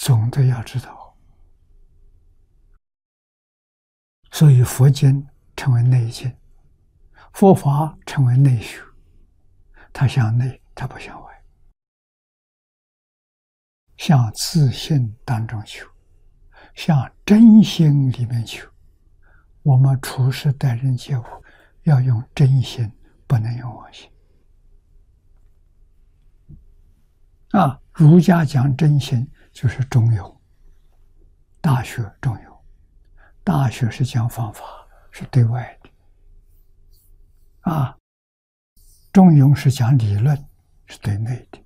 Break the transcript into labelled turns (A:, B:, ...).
A: 总的要知道。所以佛经称为内经，佛法称为内学，它向内，它不向外，向自信当中求，向真心里面求。我们处事待人接物要用真心，不能用妄心。儒家讲真心就是中庸，大学中庸，大学是讲方法，是对外的。中庸是讲理论，是对内的。